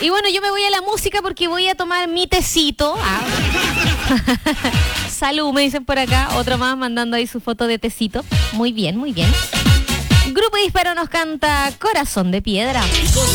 Y bueno, yo me voy a la música porque voy a tomar mi tecito. Salud, me dicen por acá. Otro más mandando ahí su foto de tecito. Muy bien, muy bien. Grupo Disparo nos canta Corazón de Piedra.